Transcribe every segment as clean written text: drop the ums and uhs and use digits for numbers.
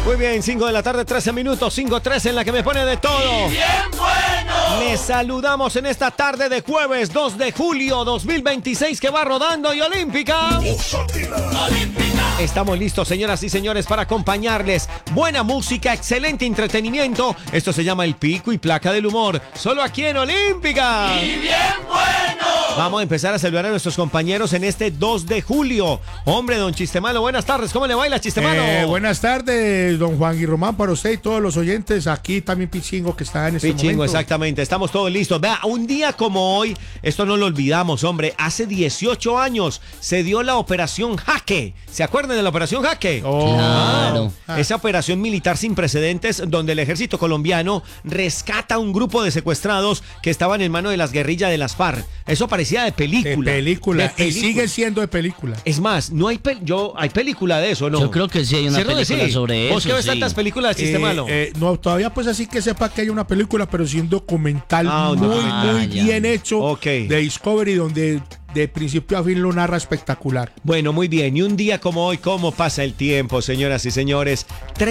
Muy bien, 5 de la tarde, 13 minutos, 5:13 en la que me pone de todo. ¡Bien bueno! Les saludamos en esta tarde de jueves 2 de julio 2026 que va rodando y olímpica. ¡Olímpica! Estamos listos, señoras y señores, para acompañarles. Buena música, excelente entretenimiento. Esto se llama el pico y placa del humor. Solo aquí en Olímpica. ¡Y bien bueno! Vamos a empezar a saludar a nuestros compañeros en este 2 de julio. Hombre, don Chistemalo, buenas tardes. ¿Cómo le baila, Chistemalo? Buenas tardes, don Juan y Román, para usted y todos los oyentes. Aquí también Pichingo, que está en este Pichingo, momento. exactamente. Estamos todos listos. Vea, un día como hoy, esto no lo olvidamos, hombre. Hace 18 años se dio la Operación Jaque. ¿Se acuerdan de la Operación Jaque? Claro. Esa operación militar sin precedentes donde el ejército colombiano rescata a un grupo de secuestrados que estaban en manos de las guerrillas de las FARC. Eso parecía de película. De película. De película. Y sigue siendo de película. Es más, no hay hay película de eso, ¿no? Yo creo que sí hay una ¿Cierto que película sí? sobre eso. ¿Vos qué ves sí. tantas películas de Chistemalo? No, todavía pues así que sepa que hay una película, pero sí un documental un muy documental. bien hecho Ok. de Discovery, donde de principio a fin lo narra espectacular. Bueno, muy bien. Y un día como hoy, ¿cómo pasa el tiempo, señoras y señores?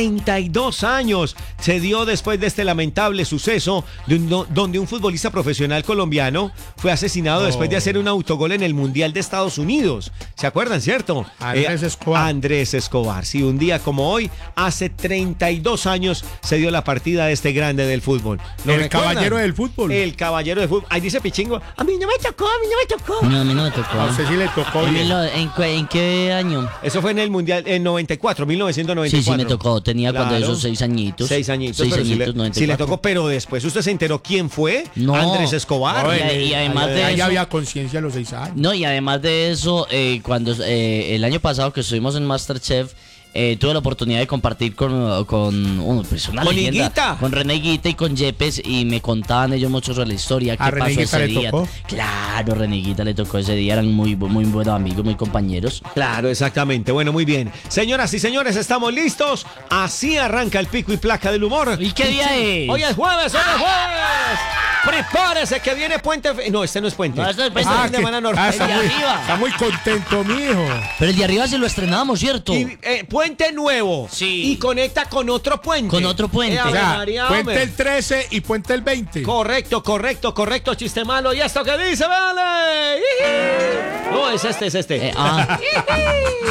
32 años se dio después de este lamentable suceso donde un futbolista profesional colombiano fue asesinado después de hacer un autogol en el Mundial de Estados Unidos. ¿Se acuerdan, cierto? Andrés Escobar. Andrés Escobar. Sí, un día como hoy, hace 32 años se dio la partida de este grande del fútbol. ¿Lo El recuerdan? caballero del fútbol. El caballero del fútbol. Ahí dice Pichingo, a mí no me tocó, a mí no me tocó. No, a mí no me tocó. A usted sí le tocó bien. ¿En qué año? Eso fue en el Mundial, en 94, 1994. Sí, me tocó. Tenía cuando Claro. esos 6 añitos. 6 añitos. 6 pero añitos, sí 94. le tocó, pero después usted se enteró quién fue. No. Andrés Escobar. Y además de Ahí eso- había conciencia a los 6 años. No, y además de eso, cuando el año pasado que estuvimos en MasterChef, tuve la oportunidad de compartir con una ¿Con leyenda, Higuita? con René Higuita y con Yepes, y me contaban ellos mucho sobre la historia, qué ¿A René pasó Higuita ese le día. tocó? Claro, René Higuita le tocó ese día, eran muy buenos amigos, muy compañeros. Claro, exactamente. Bueno, muy bien. Señoras y señores, estamos listos. Así arranca el pico y placa del humor. ¿Y qué día es? Hoy es jueves, hoy es jueves. Prepárese que viene Puente. No, este no es Puente. No, este no es Puente. Este es fin de semana normal. está, El de arriba. está muy contento, mijo. Pero el de arriba se lo estrenamos, ¿cierto? Y, Puente nuevo. Sí. Y conecta con otro puente. Con otro puente. Ave O sea, María, puente hombre. el 13 y puente el 20. Correcto, chiste malo. ¿Y esto qué dice, vale? No, es este. Ah.